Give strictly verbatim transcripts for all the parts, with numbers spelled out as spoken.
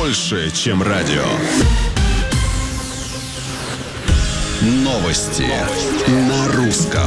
больше, чем радио. Новости на русском.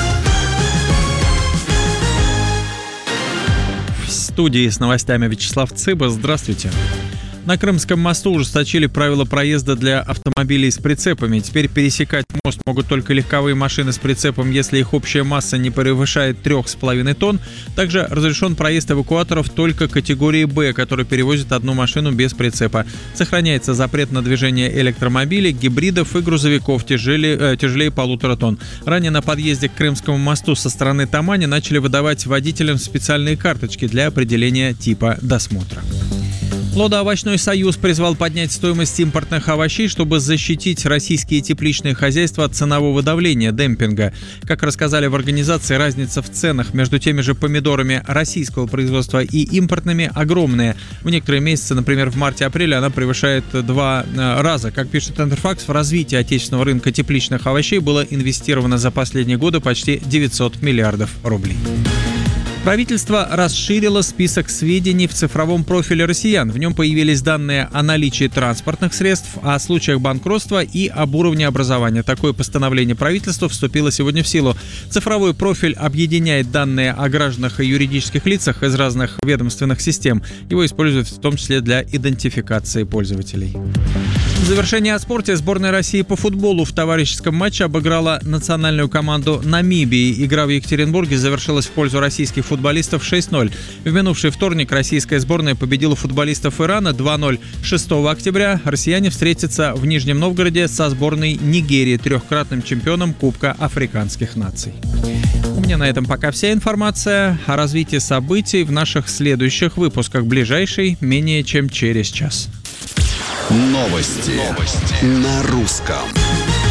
В студии с новостями Вячеслав Цыба. Здравствуйте. На Крымском мосту ужесточили правила проезда для автомобилей с прицепами. Теперь пересекать мост могут только легковые машины с прицепом, если их общая масса не превышает три с половиной тонн. Также разрешен проезд эвакуаторов только категории «Б», которые перевозят одну машину без прицепа. Сохраняется запрет на движение электромобилей, гибридов и грузовиков тяжелее, э, тяжелее полутора тонн. Ранее на подъезде к Крымскому мосту со стороны Тамани начали выдавать водителям специальные карточки для определения типа досмотра. Плодоовощной союз призвал поднять стоимость импортных овощей, чтобы защитить российские тепличные хозяйства от ценового давления, демпинга. Как рассказали в организации, разница в ценах между теми же помидорами российского производства и импортными огромная. В некоторые месяцы, например, в марте-апреле, она превышает два раза. Как пишет Интерфакс, в развитие отечественного рынка тепличных овощей было инвестировано за последние годы почти девятьсот миллиардов рублей. Правительство расширило список сведений в цифровом профиле россиян. В нем появились данные о наличии транспортных средств, о случаях банкротства и об уровне образования. Такое постановление правительства вступило сегодня в силу. Цифровой профиль объединяет данные о гражданах и юридических лицах из разных ведомственных систем. Его используют в том числе для идентификации пользователей. В завершение о спорте. Сборная России по футболу в товарищеском матче обыграла национальную команду Намибии. Игра в Екатеринбурге завершилась в пользу российских футболистов шесть ноль. В минувший вторник российская сборная победила футболистов Ирана два ноль. шестого октября россияне встретятся в Нижнем Новгороде со сборной Нигерии, трехкратным чемпионом Кубка африканских наций. У меня на этом пока вся информация. О развитии событий в наших следующих выпусках, ближайший менее чем через час. Новости, Новости на русском.